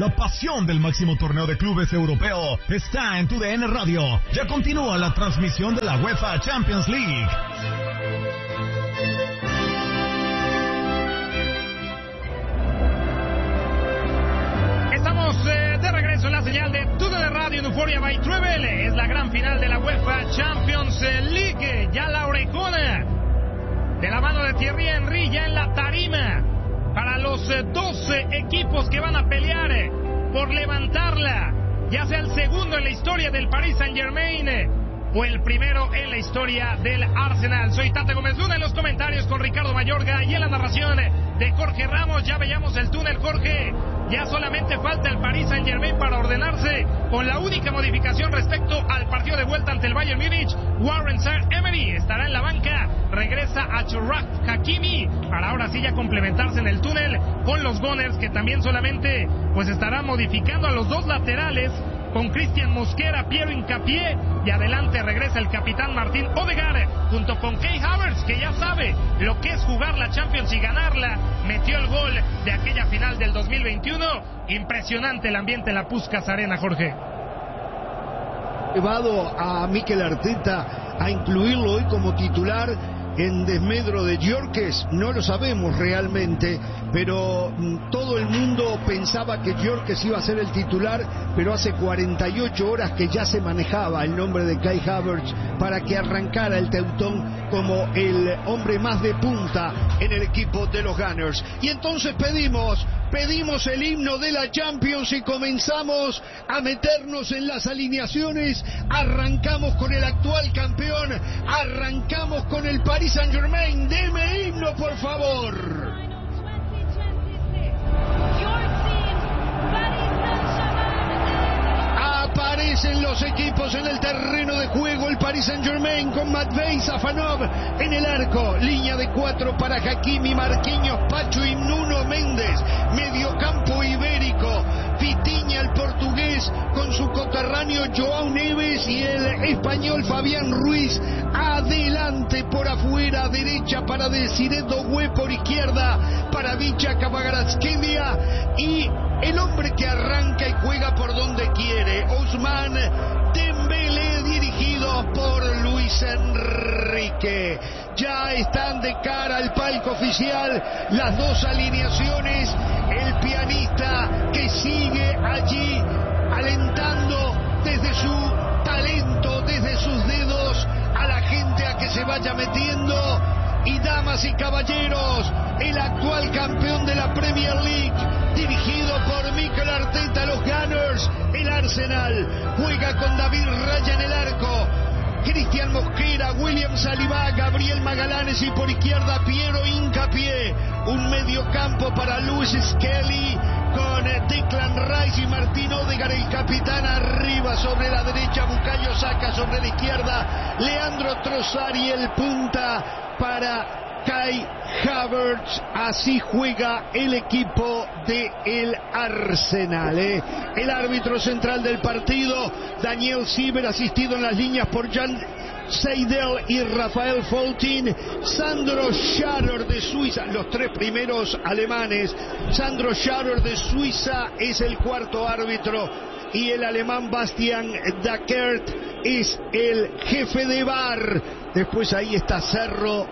La pasión del máximo torneo de clubes europeo está en TUDN Radio. Ya continúa la transmisión de la UEFA Champions League. Estamos de regreso en la señal de TUDN Radio en Euphoria by Travel. Es la gran final de la UEFA Champions League. Ya la orejona de la mano de Thierry Henry ya en la tarima para los 12 equipos que van a pelear por levantarla, ya sea el segundo en la historia del Paris Saint-Germain o el primero en la historia del Arsenal. Soy Tate Gómez Luna en los comentarios con Ricardo Mayorga y en la narración de Jorge Ramos. Ya veíamos el túnel, Jorge. Ya solamente falta el Paris Saint-Germain para ordenarse con la única modificación respecto al partido de vuelta ante el Bayern Múnich. Warren Zaïre-Emery estará en la banca, regresa a Achraf Hakimi para ahora sí ya complementarse en el túnel con los Gunners, que también solamente pues estarán modificando a los dos laterales con Christian Mosquera, Piero Hincapié, y adelante regresa el capitán Martín Odegaard junto con Kai Havertz, que ya sabe lo que es jugar la Champions y ganarla. Metió el gol de aquella final del 2021. Impresionante el ambiente en la Puskás Arena, Jorge. Llevado a Mikel Arteta a incluirlo hoy como titular en desmedro de Gyökeres, no lo sabemos realmente, pero todo el mundo pensaba que Gyökeres iba a ser el titular, pero hace 48 horas que ya se manejaba el nombre de Kai Havertz para que arrancara el Teutón como el hombre más de punta en el equipo de los Gunners. Y entonces pedimos el himno de la Champions y comenzamos a meternos en las alineaciones. Arrancamos con el actual campeón, arrancamos con el Paris Saint-Germain. Deme himno, por favor. Aparecen los equipos en el terreno de juego. El Paris Saint-Germain con Matvei Safanov en el arco. Línea de 4 para Hakimi, Marquinhos, Pacho y Nuno Méndez. Mediocampo ibérico. Vitinha, el portugués, con su coterráneo Joao Neves, y el español Fabián Ruiz. Adelante por afuera, derecha para Desiré Doué, por izquierda para Vicha Kvaratskhelia, y el hombre que arranca y juega por donde quiere, Ousmane Dembélé, dirigido por Luis Enrique. Ya están de cara al palco oficial las dos alineaciones. El pianista que sigue allí alentando desde su talento, desde sus dedos, a la gente a que se vaya metiendo. Y damas y caballeros, el actual campeón de la Premier League, dirigido por Mikel Arteta, los Gunners. El Arsenal juega con David Raya en el arco, Christian Mosquera, William Saliba, Gabriel Magallanes, y por izquierda Piero Hincapié. Un mediocampo para Lewis Skelly con Declan Rice y Martín Odegaard, el capitán, arriba. Sobre la derecha Bukayo Saka, sobre la izquierda Leandro Trossard, y el punta para Kai Havertz. Así juega el equipo de el Arsenal. El árbitro central del partido, Daniel Sieber, asistido en las líneas por Jan Seidel y Rafael Foltin. Sandro Schaller de Suiza, los tres primeros alemanes. Sandro Schaller de Suiza es el cuarto árbitro, y el alemán Bastian Dackert es el jefe de VAR. Después ahí está Cerro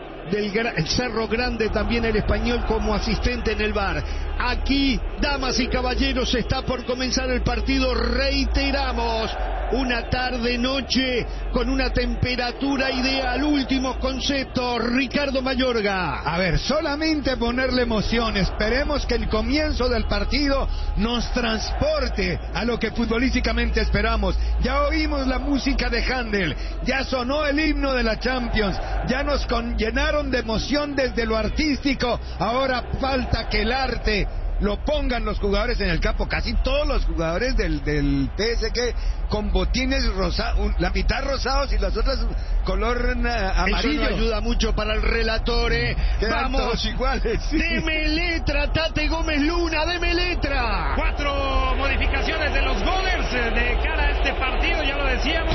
Grande, también el español, como asistente en el VAR. Aquí, damas y caballeros, está por comenzar el partido. Reiteramos, una tarde-noche con una temperatura ideal. Últimos conceptos, Ricardo Mayorga. A ver, solamente ponerle emoción. Esperemos que el comienzo del partido nos transporte a lo que futbolísticamente esperamos. Ya oímos la música de Händel, ya sonó el himno de la Champions, ya nos llenaron de emoción desde lo artístico. Ahora falta que el arte lo pongan los jugadores en el campo. Casi todos los jugadores del PSG con botines rosados, la mitad rosados y las otras color amarillo. Eso no ayuda mucho para el relator, Vamos, iguales, sí. Deme letra, Tate Gómez Luna, deme letra. 4 modificaciones de los Gunners de cara a este partido, ya lo decíamos.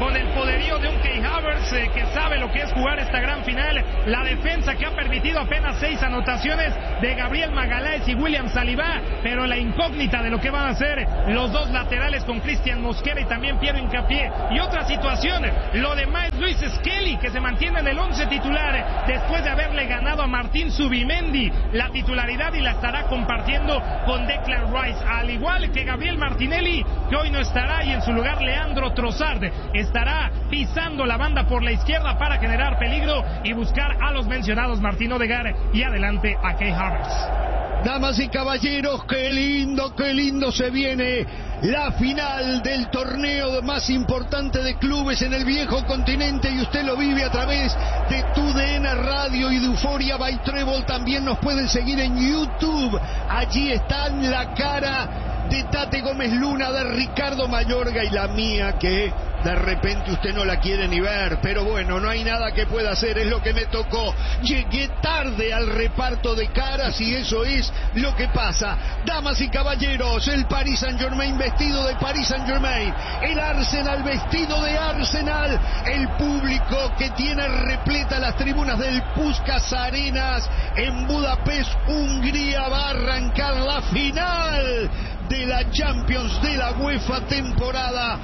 con el poderío de un Kai Havertz que sabe lo que es jugar esta gran final, la defensa que ha permitido apenas 6 anotaciones de Gabriel Magalhães y William Saliba, pero la incógnita de lo que van a hacer los dos laterales con Cristian Mosquera y también Piero Hincapié. Y otra situación, lo de Maes Luis Skelly, que se mantiene en el 11 titular después de haberle ganado a Martín Zubimendi la titularidad y la estará compartiendo con Declan Rice, al igual que Gabriel Martinelli, que hoy no estará, y en su lugar Leandro Trossard estará pisando la banda por la izquierda para generar peligro y buscar a los mencionados Martín Odegaard y adelante a Kai Havertz. Damas y caballeros, qué lindo se viene la final del torneo más importante de clubes en el viejo continente, y usted lo vive a través de TUDN Radio y de Euphoria by Treble. También nos pueden seguir en YouTube. Allí están la cara de Tate Gómez Luna, de Ricardo Mayorga y la mía, que de repente usted no la quiere ni ver, pero bueno, no hay nada que pueda hacer, es lo que me tocó. Llegué tarde al reparto de caras y eso es lo que pasa. Damas y caballeros, el Paris Saint-Germain vestido de Paris Saint-Germain, el Arsenal vestido de Arsenal, el público que tiene repleta las tribunas del Puskás Arenas en Budapest, Hungría. Va a arrancar la final de la Champions de la UEFA temporada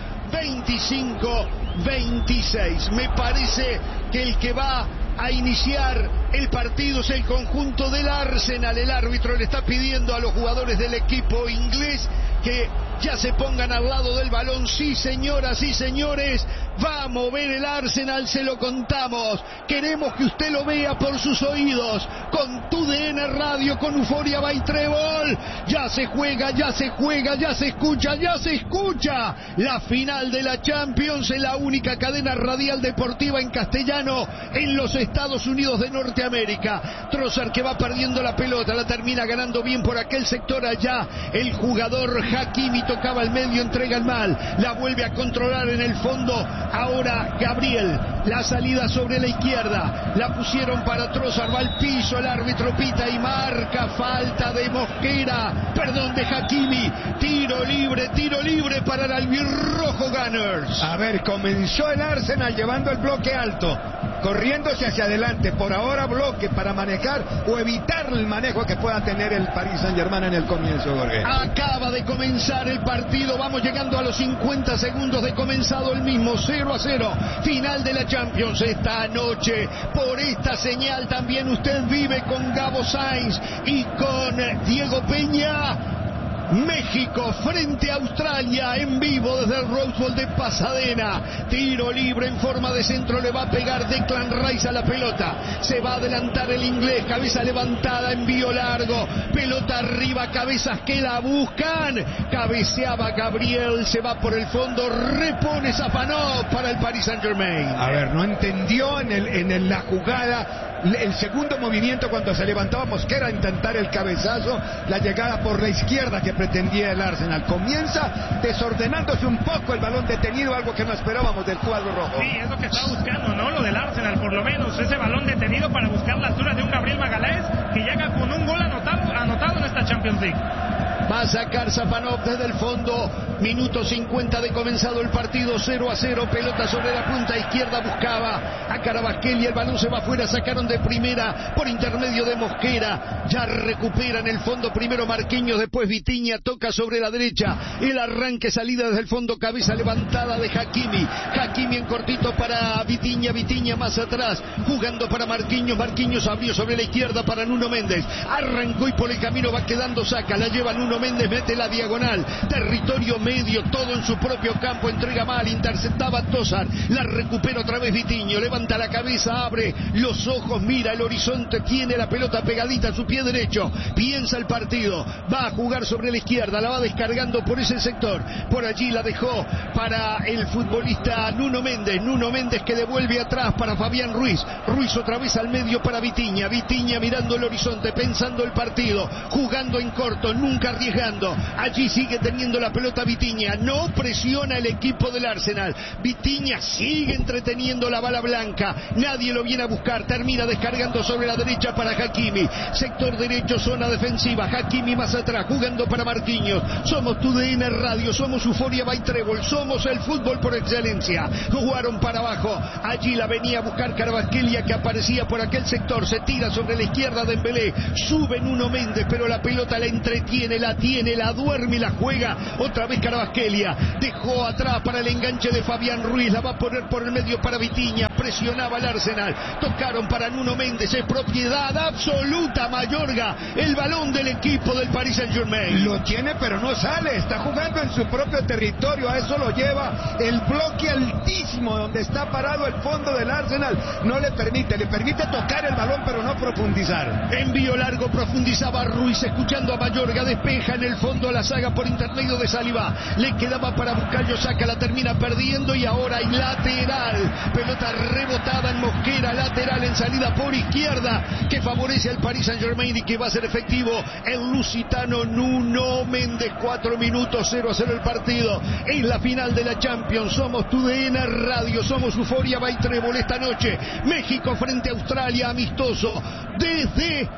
25-26. Me parece que el que va a iniciar el partido es el conjunto del Arsenal. El árbitro le está pidiendo a los jugadores del equipo inglés que ya se pongan al lado del balón. Sí, señoras y señores, va a mover el Arsenal, se lo contamos. Queremos que usted lo vea por sus oídos, con TUDN Radio, con Euphoria by Treble. Ya se juega, ya se escucha la final de la Champions en la única cadena radial deportiva en castellano en los Estados Unidos de Norteamérica. Trossard, que va perdiendo la pelota, la termina ganando bien por aquel sector allá. El jugador Hakimi tocaba el medio, entrega el mal, la vuelve a controlar en el fondo. Ahora Gabriel, la salida sobre la izquierda, la pusieron para Trossard, va al piso, el árbitro pita y marca falta de Mosquera, perdón, de Hakimi. Tiro libre para el albirrojo Gunners. A ver, comenzó el Arsenal llevando el bloque alto, corriéndose hacia adelante, por ahora bloque para manejar o evitar el manejo que pueda tener el Paris Saint-Germain en el comienzo, Jorge. Acaba de comenzar el partido, vamos llegando a los 50 segundos de comenzado el mismo, 0-0, final de la Champions esta noche. Por esta señal también usted vive con Gabo Sainz y con Diego Peña. México frente a Australia en vivo desde el Rose Bowl de Pasadena. Tiro libre en forma de centro, le va a pegar Declan Rice a la pelota. Se va a adelantar el inglés, cabeza levantada, envío largo, pelota arriba, cabezas que la buscan. Cabeceaba Gabriel, se va por el fondo, repone Safanov para el Paris Saint-Germain. A ver, no entendió en la jugada el segundo movimiento cuando se levantaba Mosquera a intentar el cabezazo, la llegada por la izquierda que pretendía el Arsenal. Comienza desordenándose un poco, el balón detenido, algo que no esperábamos del cuadro rojo. Sí, es lo que está buscando, ¿no? Lo del Arsenal, por lo menos, ese balón detenido para buscar la altura de un Gabriel Magalhães que llega con un gol anotado en esta Champions League. Va a sacar Safanov desde el fondo. Minuto 50 de comenzado el partido, 0-0. Pelota sobre la punta izquierda, buscaba a Carabasquel y el balón se va afuera. Sacaron de primera por intermedio de Mosquera. Ya recupera en el fondo primero Marquinhos, después Vitinha, toca sobre la derecha. El arranque, salida desde el fondo, cabeza levantada de Hakimi. Hakimi en cortito para Vitinha, Vitinha más atrás, jugando para Marquinhos. Marquinhos abrió sobre la izquierda para Nuno Méndez. Arrancó y por el camino va quedando Saka. La lleva Nuno Méndez, mete la diagonal, territorio medio, todo en su propio campo, entrega mal, interceptaba Trossard, la recupera otra vez Vitinho, levanta la cabeza, abre los ojos, mira el horizonte, tiene la pelota pegadita a su pie derecho, piensa el partido, va a jugar sobre la izquierda, la va descargando por ese sector, por allí la dejó para el futbolista Nuno Méndez que devuelve atrás para Fabián Ruiz otra vez al medio para Vitinha mirando el horizonte, pensando el partido, jugando en corto, nunca arriesgando, allí sigue teniendo la pelota Vitinha, Vitinha. No presiona el equipo del Arsenal. Vitinha sigue entreteniendo la bala blanca. Nadie lo viene a buscar. Termina descargando sobre la derecha para Hakimi. Sector derecho, zona defensiva. Hakimi más atrás, jugando para Marquinhos. Somos TUDN Radio, somos Euphoria by Trébol, somos el fútbol por excelencia. Jugaron para abajo. Allí la venía a buscar Kvaratskhelia, que aparecía por aquel sector. Se tira sobre la izquierda de Dembélé. Sube Nuno Méndez, pero la pelota la entretiene, la tiene, la duerme y la juega. Otra vez Kvaratskhelia. Dejó atrás para el enganche de Fabián Ruiz. La va a poner por el medio para Vitinha. Presionaba el Arsenal. Tocaron para Nuno Méndez. Es propiedad absoluta Mayorga. El balón del equipo del Paris Saint-Germain. Lo tiene pero no sale. Está jugando en su propio territorio. A eso lo lleva el bloque altísimo donde está parado el fondo del Arsenal. No le permite tocar el balón pero no profundizar. Envío largo, profundizaba Ruiz, escuchando a Mayorga. Despeja en el fondo la saga por intermedio de Saliba. Le quedaba para Bukayo Saka, la termina perdiendo y ahora hay lateral. Pelota rebotada en Mosquera, lateral en salida por izquierda que favorece al Paris Saint-Germain y que va a ser efectivo el lusitano Nuno Méndez. 4 minutos, 0-0 el partido. Es la final de la Champions. Somos TUDN Radio, somos Euphoria by Trébol. Esta noche México frente a Australia, amistoso desde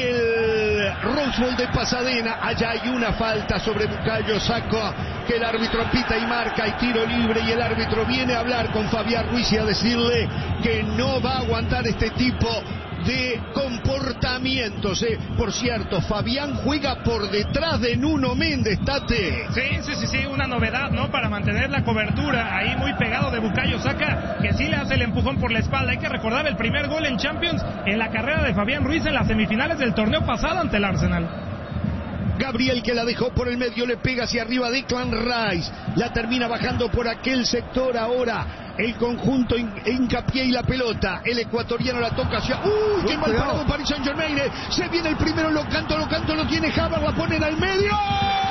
el Rose Bowl de Pasadena. Allá hay una falta sobre Bukayo Saka que el árbitro pita y marca, y tiro libre, y el árbitro viene a hablar con Fabián Ruiz y a decirle que no va a aguantar este tipo de comportamientos. Por cierto, Fabián juega por detrás de Nuno Méndez, Tate. Sí, una novedad, ¿no? Para mantener la cobertura ahí muy pegado de Bukayo Saka, que sí le hace el empujón por la espalda. Hay que recordar el primer gol en Champions en la carrera de Fabián Ruiz en las semifinales del torneo pasado ante el Arsenal. Gabriel, que la dejó por el medio, le pega hacia arriba Declan Rice, la termina bajando por aquel sector. Ahora el conjunto hincapié y la pelota, el ecuatoriano la toca hacia... ¡Uy, qué mal parado Paris Saint-Germain! Se viene el primero, lo canto, lo tiene Havertz, la ponen al medio.